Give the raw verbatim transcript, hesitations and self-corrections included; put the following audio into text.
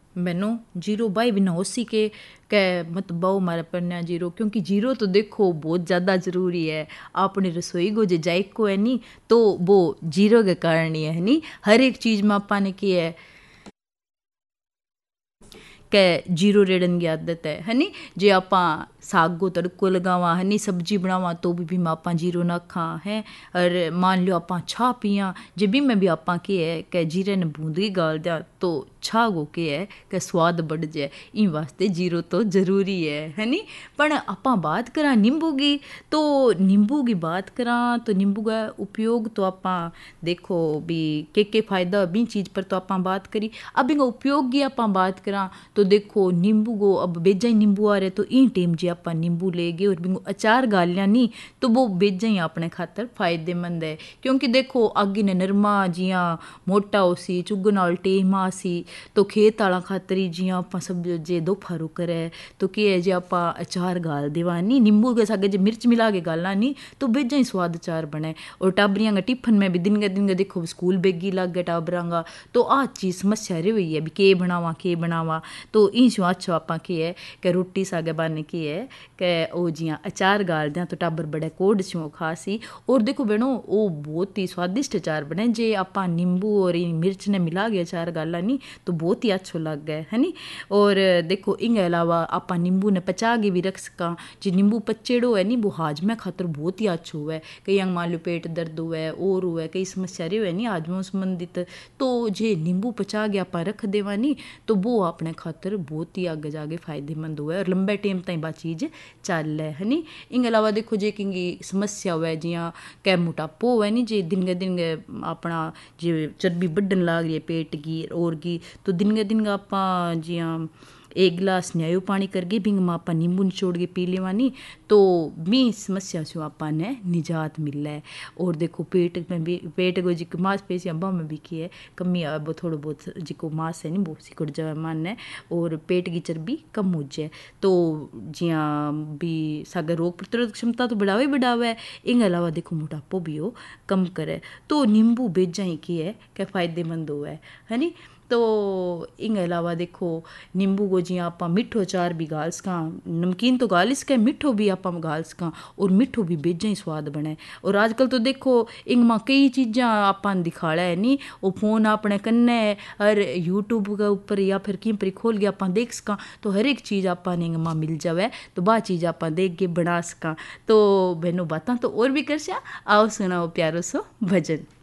मैनू zero by बिना उसी के कै मत बहु मारा पन्या जीरो, क्योंकि जीरो तो देखो बहुत ज़्यादा ज़रूरी है। आपने रसोई गो जे जाइक को है नी तो वो जीरो के कारण ही है नी। हर एक चीज़ में आपा ने की है कै जीरो रेड़न की आदत है है नी। जे आपा सागो तड़को लगावा है नी, सब्जी बनावा तो भी भी आपा जीरो ना खा है। और मान लो आपा छा पिया जे भी में भी आपा के है कै जीरे ने बूंदी गाल दिया तो छा गो के है कै स्वाद बढ़ जाए। इन वास्ते जीरो तो जरूरी है है नी। पर आपा बात करा नींबू की, तो नींबू की बात करा तो नींबू का उपयोग तो आपा देखो भी के के फायदा भी चीज़ पर तो आपा बात करी। अब इनका उपयोग की आपा बात करा तो देखो नींबू को अब बेजा ही नींबू आ रहे तो इन टाइम जे आप नींबू ले गए और बिंगो अचार गालिया नहीं तो वो बेजा ही अपने खातर फायदेमंद है। क्योंकि देखो आगे ने नरमा जियां मोटा हो सी चुगन वाल टेमा सी तो खेत आला खातर ही जियां आप सब जे दो फारू करे तो के है जे आप अचार गाल देवा नी नींबू के सागे जे मिर्च मिला के गाला नी तो बेजा ही स्वाद अचार बने। और टाबरियां का टिफन में भी दिन के दिन के देखो स्कूल बेगी लग गया टाबरां तो आ चीज़ समस्या रही हुई है भी के बनावा के बनावा। तो इन शो अच्छो आपा की है कि रोटी सागे बाने की है कि ओ जियां अचार गाल दें तो टाबर बड़े कोड शो खासी। और देखो बहनों वो बहुत ही स्वादिष्ट अचार बने जे आपा नींबू और मिर्च ने मिला गया अचार गाला नहीं तो बहुत ही अच्छो लग गए है नी। और देखो इनके अलावा आपा नींबू ने पचा के भी रख सका। जो नींबू पचेड़ो है नी वो हाजमे खातर बहुत ही अच्छो हुआ है। कई अंग मान लो पेट दर्द हुआ है और हुआ है कई समस्या रही हुआ है नी हाजमों संबंधित तो जे नींबू पचा के आपा रख देवा नी तो वो अपने खातर बहुत ही आगे जाके फायदेमंद हुआ है और लंबे टाइम तक बा चीज़ चल है नी। इन अलावा देखो जे कि समस्या हुआ है जियां कै मोटापो हुआ है नी जे दिन के दिन अपना जे चर्बी बढ़न लग रही है पेट की और की तो दिन के दिन आपा जियां एक गिलास न्यायु पानी करके बिंग में आपा नींबू निचोड़ के पी लेवा नी तो भी समस्या से आपा ने निजात मिले है। और देखो पेट में भी पेट को जी मांसपेशियां बा में भी की है कमी आ वो थोड़ा बहुत जिको मांस है नी वो सिकुड़ जाए मान है और पेट की चर्बी कम हो जाए तो जियां भी सागर रोग प्रतिरोधक क्षमता तो बढ़ावे ही बढ़ावा है। इन अलावा देखो मोटापो भी हो कम करे तो नींबू बेजा ही की है क्या फायदेमंद हुआ है है नी। तो इन अलावा देखो नींबू को जियां आपा मिठो अचार भी गाल सका नमकीन तो गाल इसका मिठो भी आपा गाल सका और मिठो भी बेजा ही स्वाद बने। और आजकल तो देखो इन मां कई चीज़ां आपा दिखाड़ा है नी वो फोन अपने कन्ने और यूट्यूब के ऊपर या फिर किं पर खोल के आपा देख सका तो हर एक चीज़ आपा ने मां मिल जावे तो बा चीज़ आपा देख के बना सका। तो बहनों बातें तो और भी कर आओ सुनाओ प्यारो सो भजन।